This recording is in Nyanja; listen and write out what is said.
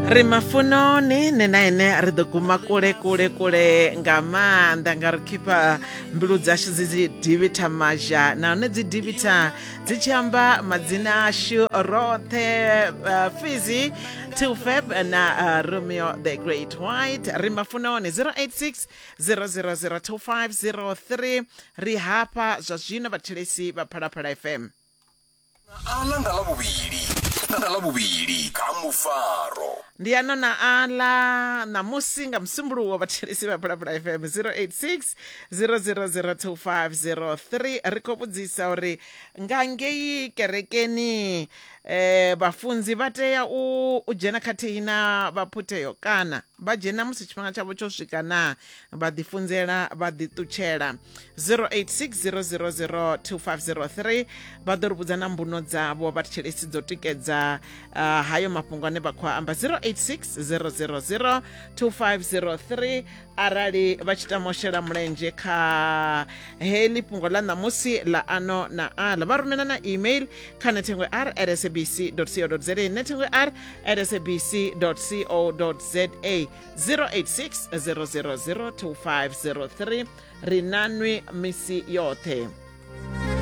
ri mafunoni nene ri ḓo guma kule nga maanḓa nga ri khipha mbilu dzashu dzi divita mazha nahone dzi divita dzi tshi amba madzina ashu roṱhe Fizzy Tufeb na Romeo the Great White. Ri mafunoni 086 0002503 ri hapa zwa zwino vhathelesi vha Phalaphala FM. Alanga la bubili kamufaro Ndi ano na ala na musi nga msumbuluwo vhathelesi vha Phalaphala FM 086 0002503 ri khou vhudzisa uri nga ngei kerekeni vhafunzi vha tea u dzhena khathihi na vhaphutheyo kana vha dzhena musi tshifhinga tshavho tsho swika na vha ḓifunzela vha ḓiṱutshela 086 vha ḓo ri vhudza na mbuno dzavho vhathelesi dzo tikedza hayo mafhungo ane vha khou amba 086 0002503 arali vha tshi tama u shela mulenzhe kha heḽi fhungo ḽa ṋamusi ḽa ano na aḽa vha rumela na email kha nethengo r@sabc.co.za nethengo r@sabc.co.za 086 0002503 ri nanwi misi yoṱhe.